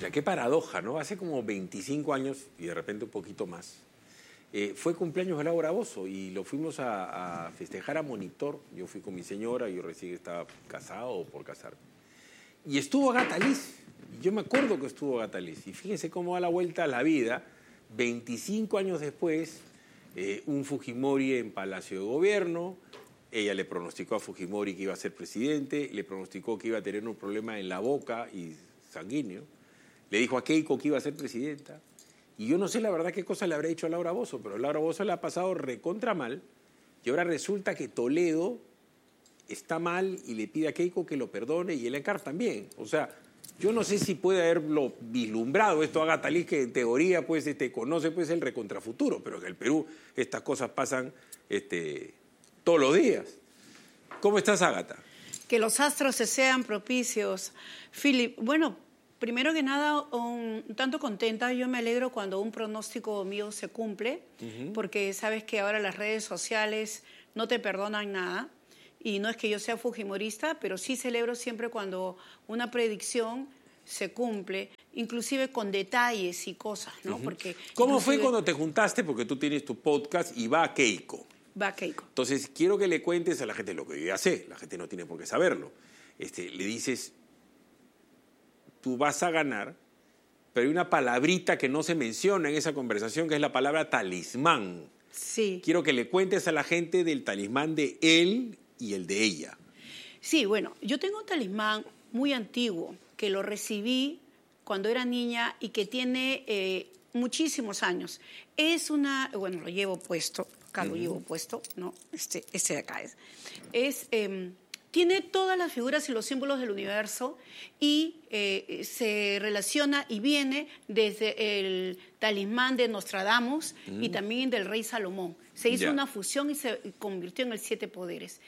Pucha, qué paradoja, ¿no? Hace como 25 años, y de repente un poquito más, fue cumpleaños de Laura Bozzo y lo fuimos a festejar a Monitor. Yo fui con mi señora, yo recién estaba casado o por casarme. Y estuvo Agatha Liz. Yo me acuerdo que estuvo Agatha Liz. Y fíjense cómo da la vuelta a la vida. 25 años después, un Fujimori en Palacio de Gobierno. Ella le pronosticó a Fujimori que iba a ser presidente, le pronosticó que iba a tener un problema en la boca y sanguíneo. Le dijo a Keiko que iba a ser presidenta. Y yo no sé la verdad qué cosa le habrá hecho a Laura Bozzo, pero Laura Bozzo le ha pasado recontra mal. Y ahora resulta que Toledo está mal y le pide a Keiko que lo perdone y el Encar también. O sea, yo no sé si puede haberlo vislumbrado esto a Agatha Liz, que en teoría pues, conoce pues, el recontrafuturo, pero en el Perú estas cosas pasan todos los días. ¿Cómo estás, Agatha? Que los astros se sean propicios. Philip, bueno, primero que nada, un tanto contenta. Yo me alegro cuando un pronóstico mío se cumple, porque sabes que ahora las redes sociales no te perdonan nada. Y no es que yo sea fujimorista, pero sí celebro siempre cuando una predicción se cumple, inclusive con detalles y cosas, ¿no? Porque ¿Cómo fue cuando te juntaste? Porque tú tienes tu podcast y va a Keiko. Va a Keiko. Entonces, quiero que le cuentes a la gente lo que yo ya sé. La gente no tiene por qué saberlo. Le dices, tú vas a ganar, pero hay una palabrita que no se menciona en esa conversación, que es la palabra talismán. Sí. Quiero que le cuentes a la gente del talismán de él y el de ella. Sí, bueno, yo tengo un talismán muy antiguo que lo recibí cuando era niña y que tiene muchísimos años. Bueno, lo llevo puesto, acá lo llevo puesto, ¿no? Este de acá tiene todas las figuras y los símbolos del universo y se relaciona y viene desde el talismán de Nostradamus y también del rey Salomón. Se hizo una fusión y se convirtió en el 7 poderes.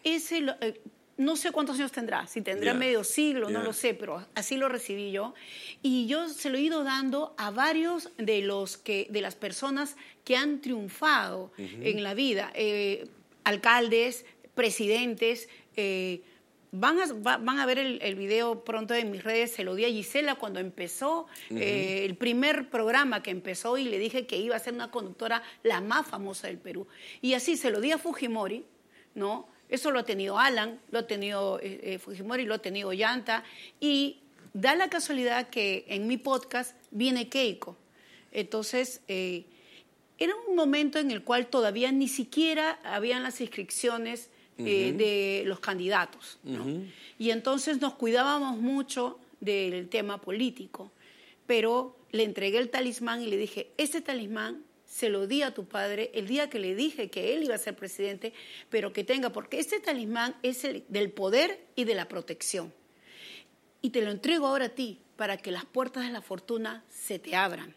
No sé cuántos años tendrá, si tendrá medio siglo, no lo sé, pero así lo recibí yo. Y yo se lo he ido dando a varios de las personas que han triunfado en la vida, alcaldes, presidentes. Van a ver el video pronto en mis redes. Se lo di a Gisela cuando empezó el primer programa que empezó y le dije que iba a ser una conductora la más famosa del Perú. Y así se lo di a Fujimori, ¿no? Eso lo ha tenido Alan, lo ha tenido Fujimori, lo ha tenido Ollanta. Y da la casualidad que en mi podcast viene Keiko. Entonces, era un momento en el cual todavía ni siquiera habían las inscripciones de los candidatos, ¿no? Y entonces nos cuidábamos mucho del tema político, pero le entregué el talismán y le dije, este talismán se lo di a tu padre el día que le dije que él iba a ser presidente, pero que tenga, porque este talismán es el del poder y de la protección. Y te lo entrego ahora a ti, para que las puertas de la fortuna se te abran.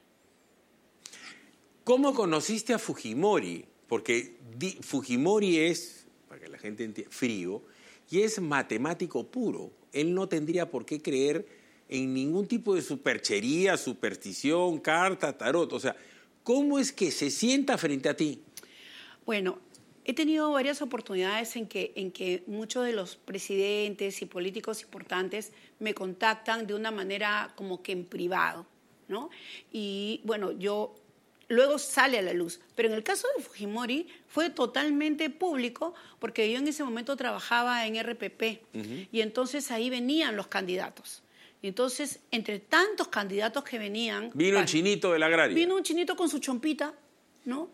¿Cómo conociste a Fujimori? Porque Fujimori es, para que la gente entienda, frío, y es matemático puro. Él no tendría por qué creer en ningún tipo de superchería, superstición, carta, tarot. O sea, ¿cómo es que se sienta frente a ti? Bueno, he tenido varias oportunidades en que muchos de los presidentes y políticos importantes me contactan de una manera como que en privado, ¿no? Y bueno, luego sale a la luz. Pero en el caso de Fujimori fue totalmente público porque yo en ese momento trabajaba en RPP y entonces ahí venían los candidatos. Y entonces, entre tantos candidatos que venían... Vino un chinito de la agraria. Vino un chinito con su chompita, ¿no?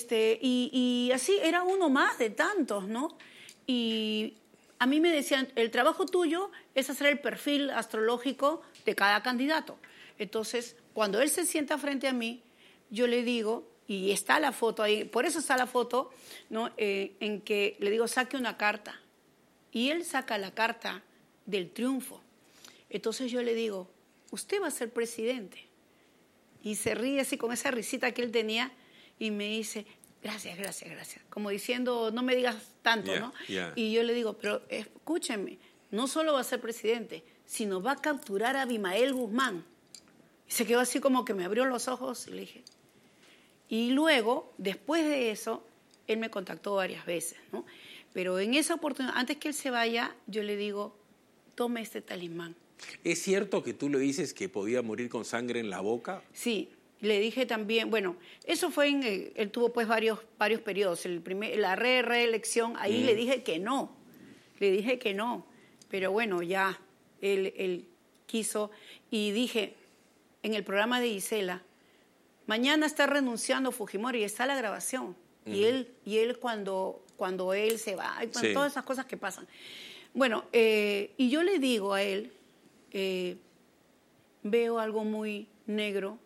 Y así era uno más de tantos, ¿no? Y a mí me decían, el trabajo tuyo es hacer el perfil astrológico de cada candidato. Entonces, cuando él se sienta frente a mí, yo le digo, y está la foto ahí, por eso está la foto, ¿no? En que le digo, saque una carta. Y él saca la carta del triunfo. Entonces yo le digo, usted va a ser presidente. Y se ríe así con esa risita que él tenía y me dice, gracias, gracias, gracias. Como diciendo, no me digas tanto, ¿no? Y yo le digo, pero escúchenme, no solo va a ser presidente, sino va a capturar a Abimael Guzmán. Y se quedó así como que me abrió los ojos y le dije... Y luego, después de eso, él me contactó varias veces, ¿no? Pero en esa oportunidad, antes que él se vaya, yo le digo, tome este talismán, ¿Es cierto que tú le dices que podía morir con sangre en la boca? Sí, le dije también, bueno, eso fue él tuvo pues varios periodos. La reelección, ahí le dije que no, pero bueno, ya él quiso y dije en el programa de Gisela, mañana está renunciando Fujimori, está la grabación. Y él cuando él se va, sí, todas esas cosas que pasan. Bueno, y yo le digo a él, veo algo muy negro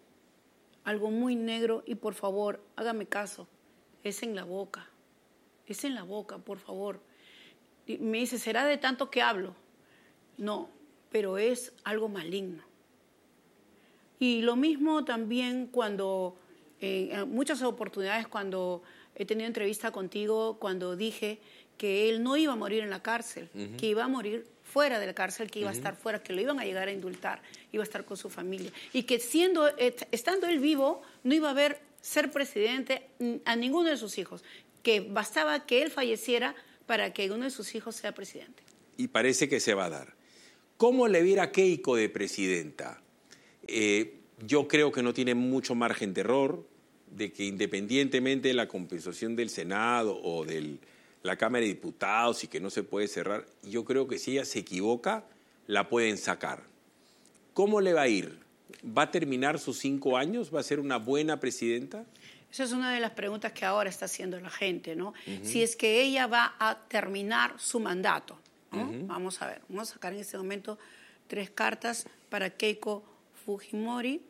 y por favor, hágame caso, es en la boca, por favor. Y me dice, ¿será de tanto que hablo? No, pero es algo maligno. Y lo mismo también cuando, en muchas oportunidades cuando he tenido entrevista contigo, cuando dije que él no iba a morir en la cárcel, que iba a morir fuera de la cárcel, que iba a estar fuera, que lo iban a llegar a indultar, iba a estar con su familia. Y que estando él vivo, no iba a haber ser presidente a ninguno de sus hijos, que bastaba que él falleciera para que uno de sus hijos sea presidente. Y parece que se va a dar. ¿Cómo le viera Keiko de presidenta? Yo creo que no tiene mucho margen de error, de que independientemente de la compensación del Senado o de la Cámara de Diputados y que no se puede cerrar, yo creo que si ella se equivoca, la pueden sacar. ¿Cómo le va a ir? ¿Va a terminar sus 5 años? ¿Va a ser una buena presidenta? Esa es una de las preguntas que ahora está haciendo la gente, ¿no? Si es que ella va a terminar su mandato, ¿no? Vamos a ver, vamos a sacar en este momento 3 cartas para Keiko Fujimori.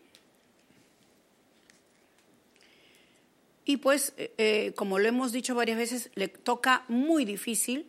Y pues, como lo hemos dicho varias veces, le toca muy difícil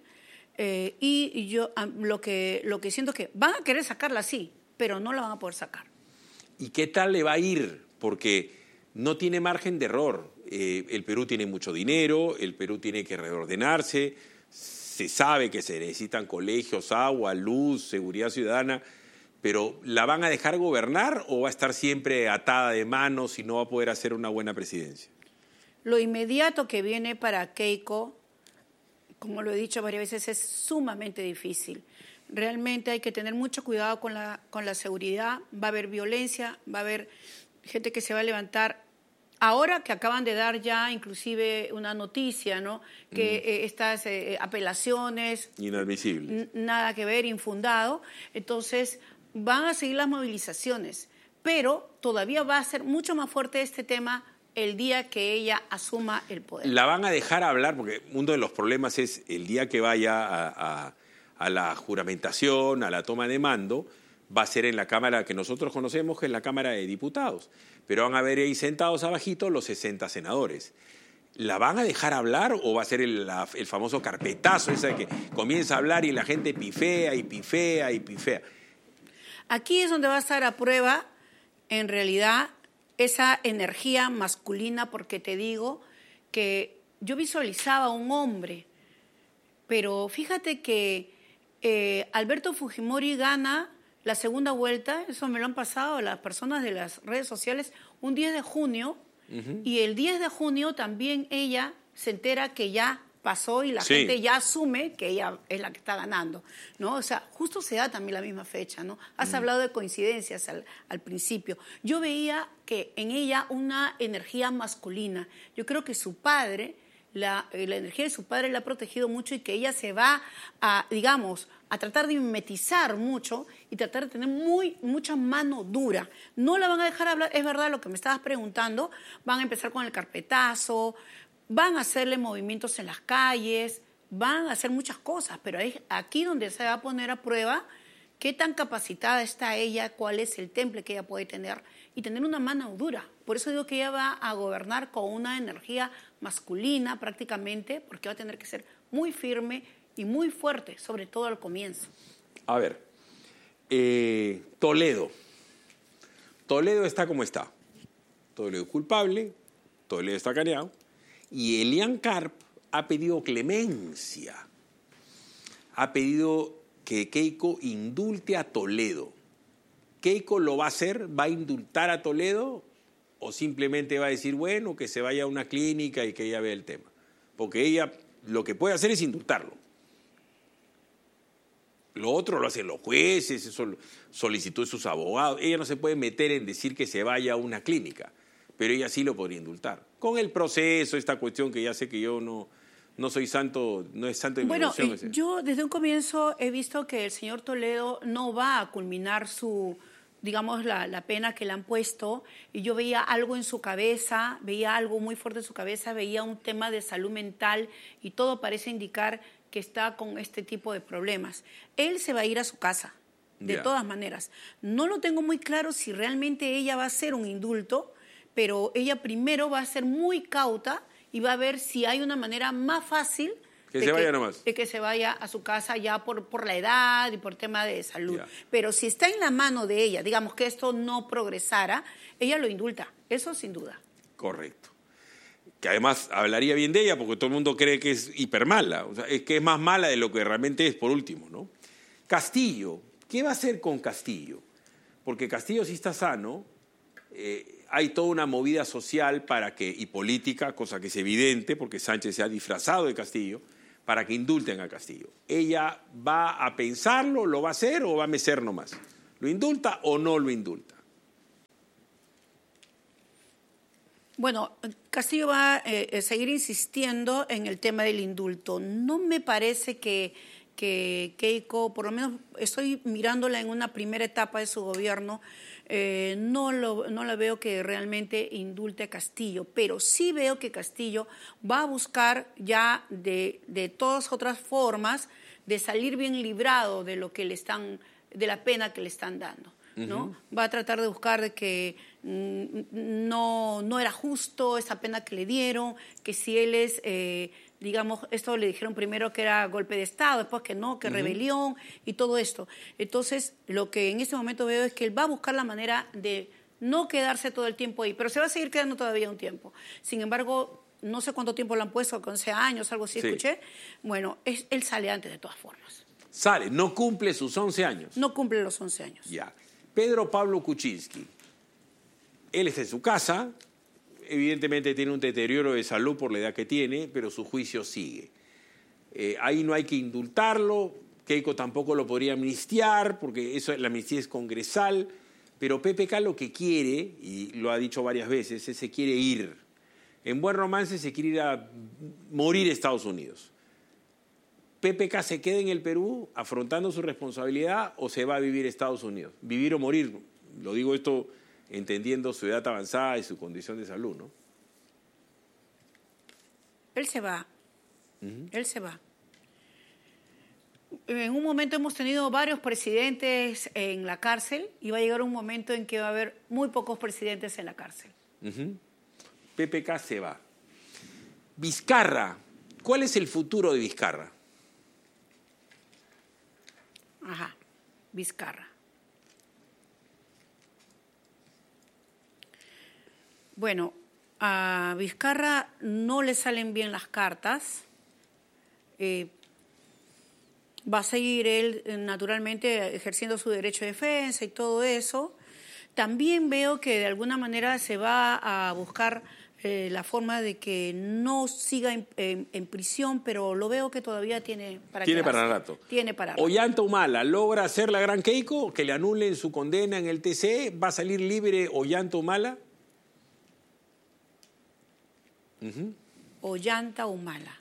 y yo lo que siento es que van a querer sacarla, sí, pero no la van a poder sacar. ¿Y qué tal le va a ir? Porque no tiene margen de error. El Perú tiene mucho dinero, el Perú tiene que reordenarse, se sabe que se necesitan colegios, agua, luz, seguridad ciudadana, pero ¿la van a dejar gobernar o va a estar siempre atada de manos y no va a poder hacer una buena presidencia? Lo inmediato que viene para Keiko, como lo he dicho varias veces, es sumamente difícil. Realmente hay que tener mucho cuidado con la seguridad. Va a haber violencia, va a haber gente que se va a levantar. Ahora que acaban de dar ya inclusive una noticia, ¿no? Que estas apelaciones... Inadmisibles. Nada que ver, infundado. Entonces van a seguir las movilizaciones, pero todavía va a ser mucho más fuerte este tema el día que ella asuma el poder. ¿La van a dejar hablar? Porque uno de los problemas es el día que vaya a la juramentación, a la toma de mando, va a ser en la Cámara que nosotros conocemos, que es la Cámara de Diputados. Pero van a ver ahí sentados abajito los 60 senadores. ¿La van a dejar hablar o va a ser el famoso carpetazo, ese que comienza a hablar y la gente pifea y pifea y pifea? Aquí es donde va a estar a prueba, en realidad, esa energía masculina, porque te digo que yo visualizaba a un hombre, pero fíjate que Alberto Fujimori gana la segunda vuelta, eso me lo han pasado las personas de las redes sociales, un 10 de junio, y el 10 de junio también ella se entera que ya pasó y la gente ya asume que ella es la que está ganando, ¿no? O sea, justo se da también la misma fecha, ¿no? Has hablado de coincidencias al principio. Yo veía que en ella una energía masculina. Yo creo que su padre, la energía de su padre la ha protegido mucho y que ella se va a, digamos, a tratar de mimetizar mucho y tratar de tener mucha mano dura. No la van a dejar hablar, es verdad lo que me estabas preguntando, van a empezar con el carpetazo, van a hacerle movimientos en las calles, van a hacer muchas cosas, pero es aquí donde se va a poner a prueba qué tan capacitada está ella, cuál es el temple que ella puede tener y tener una mano dura. Por eso digo que ella va a gobernar con una energía masculina prácticamente, porque va a tener que ser muy firme y muy fuerte, sobre todo al comienzo. A ver, Toledo. Toledo está como está. Toledo es culpable, Toledo está caneado. Y Elian Karp ha pedido clemencia, ha pedido que Keiko indulte a Toledo. ¿Keiko lo va a hacer? ¿Va a indultar a Toledo? ¿O simplemente va a decir, bueno, que se vaya a una clínica y que ella vea el tema? Porque ella lo que puede hacer es indultarlo. Lo otro lo hacen los jueces, eso solicitó sus abogados. Ella no se puede meter en decir que se vaya a una clínica, pero ella sí lo podría indultar. Con el proceso, esta cuestión que ya sé que yo no soy santo, no es santo de mi devoción. Bueno, yo desde un comienzo he visto que el señor Toledo no va a culminar digamos, la pena que le han puesto, y yo veía algo en su cabeza, veía algo muy fuerte en su cabeza, veía un tema de salud mental y todo parece indicar que está con este tipo de problemas. Él se va a ir a su casa, de todas maneras. No lo tengo muy claro si realmente ella va a hacer un indulto, pero ella primero va a ser muy cauta y va a ver si hay una manera más fácil de que se vaya a su casa ya por la edad y por tema de salud. Pero si está en la mano de ella, digamos que esto no progresara, ella lo indulta, eso sin duda. Correcto. Que además hablaría bien de ella porque todo el mundo cree que es hipermala, o sea, es que es más mala de lo que realmente es, por último, ¿no? Castillo, ¿qué va a hacer con Castillo? Porque Castillo sí está sano, hay toda una movida social y política, cosa que es evidente porque Sánchez se ha disfrazado de Castillo, para que indulten a Castillo. ¿Ella va a pensarlo, lo va a hacer o va a mecer nomás? ¿Lo indulta o no lo indulta? Bueno, Castillo va a seguir insistiendo en el tema del indulto. No me parece que Keiko, por lo menos estoy mirándola en una primera etapa de su gobierno, no la veo que realmente indulte a Castillo, pero sí veo que Castillo va a buscar ya de todas otras formas de salir bien librado de de la pena que le están dando, ¿no? Va a tratar de buscar de que no era justo esa pena que le dieron, que si él es digamos, esto le dijeron primero que era golpe de Estado, después que no, que rebelión y todo esto. Entonces, lo que en este momento veo es que él va a buscar la manera de no quedarse todo el tiempo ahí, pero se va a seguir quedando todavía un tiempo. Sin embargo, no sé cuánto tiempo le han puesto, 11 años, algo así, escuché. Bueno, él sale antes de todas formas. Sale, no cumple sus 11 años. No cumple los 11 años. Ya. Pedro Pablo Kuczynski, él está en su casa, evidentemente tiene un deterioro de salud por la edad que tiene, pero su juicio sigue. Ahí no hay que indultarlo, Keiko tampoco lo podría amnistiar, porque la amnistía es congresal, pero PPK lo que quiere, y lo ha dicho varias veces, es se quiere ir. En Buen Romance se quiere ir a morir a Estados Unidos. ¿PPK se queda en el Perú afrontando su responsabilidad o se va a vivir a Estados Unidos? Vivir o morir, lo digo esto entendiendo su edad avanzada y su condición de salud, ¿no? Él se va. Él se va. En un momento hemos tenido varios presidentes en la cárcel y va a llegar un momento en que va a haber muy pocos presidentes en la cárcel. PPK se va. Vizcarra, ¿cuál es el futuro de Vizcarra? Ajá, Vizcarra. Bueno, a Vizcarra no le salen bien las cartas. Va a seguir él, naturalmente, ejerciendo su derecho de defensa y todo eso. También veo que de alguna manera se va a buscar la forma de que no siga en prisión, pero lo veo que todavía tiene para rato. Tiene para rato. Ollanta Humala logra hacer la gran Keiko, que le anulen su condena en el TCE. ¿Va a salir libre Ollanta Humala? Ollanta Humala.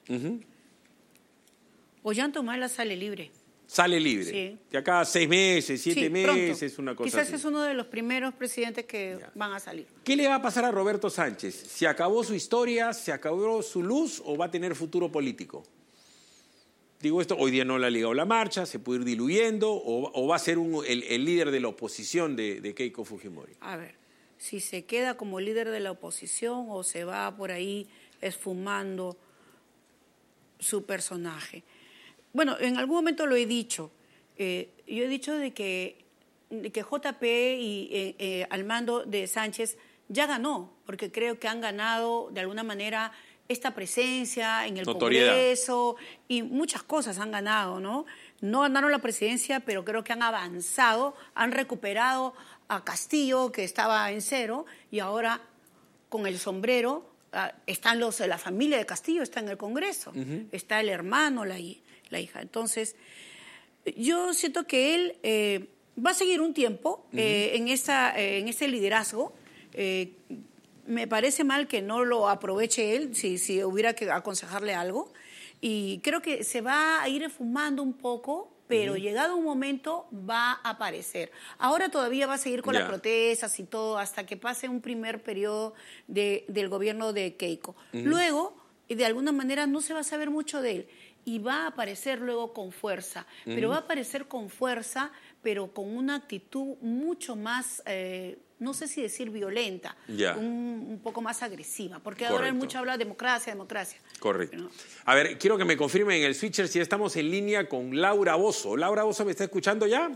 Ollanta Humala sale libre. Sale libre. Sí. De acá a 6 meses, 7 meses, pronto. Una cosa Quizás así. es uno de los primeros presidentes que van a salir. ¿Qué le va a pasar a Roberto Sánchez? ¿Se acabó su historia? ¿Se acabó su luz? ¿O va a tener futuro político? Digo esto, hoy día no le ha ligado la marcha, se puede ir diluyendo, o va a ser el líder de la oposición de Keiko Fujimori. A ver, si se queda como líder de la oposición o se va por ahí esfumando su personaje. Bueno, en algún momento lo he dicho. Yo he dicho de que JP y al mando de Sánchez ya ganó, porque creo que han ganado de alguna manera esta presencia en el Congreso y muchas cosas han ganado, ¿no? No ganaron la presidencia, pero creo que han avanzado, han recuperado a Castillo, que estaba en 0, y ahora con el sombrero están la familia de Castillo está en el Congreso, está el hermano, la hija. Entonces, Yo siento que él va a seguir un tiempo en este liderazgo. Me parece mal que no lo aproveche él, si hubiera que aconsejarle algo. Y creo que se va a ir esfumando un poco, pero llegado un momento va a aparecer. Ahora todavía va a seguir con las protestas y todo hasta que pase un primer periodo del gobierno de Keiko. Luego, de alguna manera, no se va a saber mucho de él y va a aparecer luego con fuerza. Pero va a aparecer con fuerza, pero con una actitud mucho más, no sé si decir violenta, un poco más agresiva, porque ahora hay mucho habla de democracia. Correcto. Pero, a ver, quiero que me confirmen en el switcher si estamos en línea con Laura Bozzo. Laura Bozzo, ¿me está escuchando ya?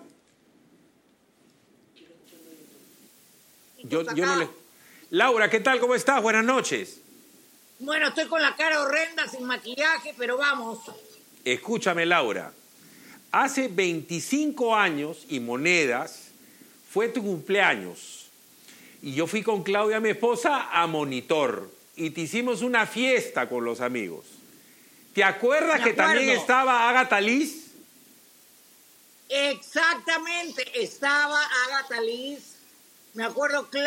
Yo no le... Laura, ¿qué tal? ¿Cómo estás? Buenas noches. Bueno, estoy con la cara horrenda, sin maquillaje, pero vamos. Escúchame, Laura. Hace 25 años y monedas fue tu cumpleaños. Y yo fui con Claudia, mi esposa, a Monitor. Y te hicimos una fiesta con los amigos. ¿Te acuerdas que también estaba Agatha Liz? Exactamente, estaba Agatha Liz. Me acuerdo